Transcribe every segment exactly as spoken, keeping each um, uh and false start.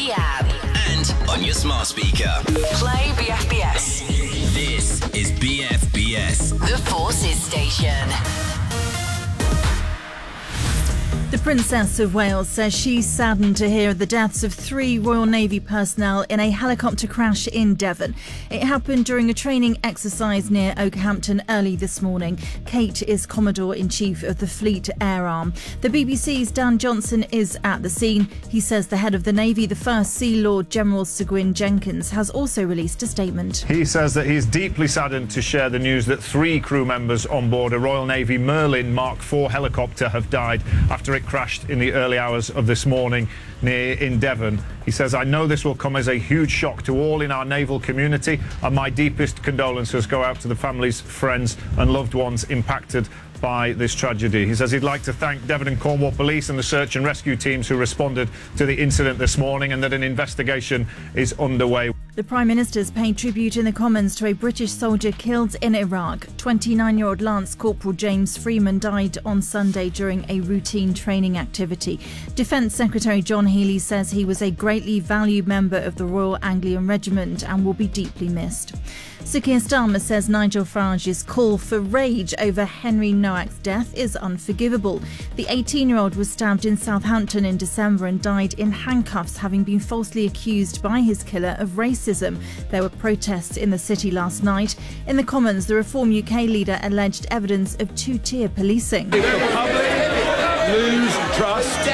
the app. And on your smart speaker. Play B F B S. This is B F B S. The Forces Station. The Princess of Wales says she's saddened to hear of the deaths of three Royal Navy personnel in a helicopter crash in Devon. It happened during a training exercise near Okehampton early this morning. Kate is Commodore-in-Chief of the Fleet Air Arm. The B B C's Dan Johnson is at the scene. He says the head of the Navy, the First Sea Lord General Sir Gwyn Jenkins, has also released a statement. He says that he's deeply saddened to share the news that three crew members on board a Royal Navy Merlin Mark four helicopter have died after it crashed in the early hours of this morning near in Devon. He says, I know this will come as a huge shock to all in our naval community, and my deepest condolences go out to the families, friends and loved ones impacted by this tragedy. He says he'd like to thank Devon and Cornwall Police and the search and rescue teams who responded to the incident this morning, and that an investigation is underway. The Prime Minister's paid tribute in the Commons to a British soldier killed in Iraq. twenty-nine-year-old Lance Corporal James Freeman died on Sunday during a routine training activity. Defence Secretary John Healey says he was a greatly valued member of the Royal Anglian Regiment and will be deeply missed. Sir Keir Starmer says Nigel Farage's call for rage over Henry Noack's death is unforgivable. The eighteen-year-old was stabbed in Southampton in December and died in handcuffs, having been falsely accused by his killer of racism. There were protests in the city last night. In the Commons, the Reform U K leader alleged evidence of two-tier policing. If the public lose trust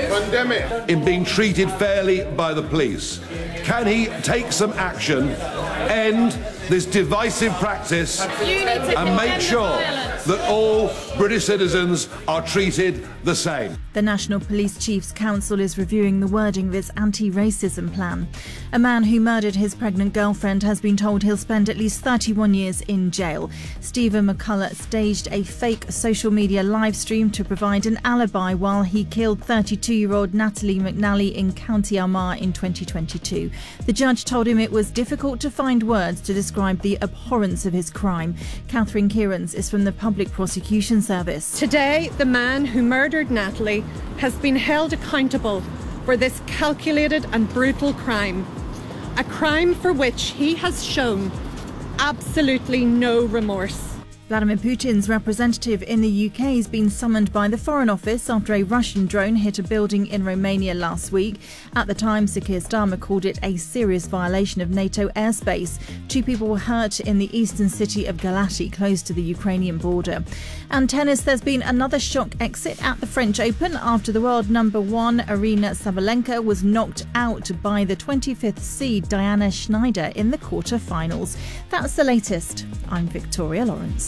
in being treated fairly by the police, can he take some action, end this divisive practice and make sure that all British citizens are treated the same? The National Police Chiefs Council is reviewing the wording of its anti-racism plan. A man who murdered his pregnant girlfriend has been told he'll spend at least thirty-one years in jail. Stephen McCullough staged a fake social media live stream to provide an alibi while he killed thirty-two-year-old Natalie McNally in County Armagh in twenty twenty-two. The judge told him it was difficult to find words to describe the abhorrence of his crime. Catherine Kierans is from the Public Prosecution Service. Today, the man who murdered Natalie has been held accountable for this calculated and brutal crime. A crime for which he has shown absolutely no remorse. Vladimir Putin's representative in the U K has been summoned by the Foreign Office after a Russian drone hit a building in Romania last week. At the time, Sir Keir Starmer called it a serious violation of NATO airspace. Two people were hurt in the eastern city of Galati, close to the Ukrainian border. And tennis, there's been another shock exit at the French Open after the world number one, Aryna Sabalenka, was knocked out by the twenty-fifth seed Diana Schneider in the quarter-finals. That's the latest. I'm Victoria Lawrence.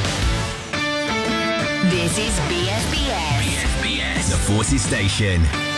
This is B F B S. B F B S. The Forces Station.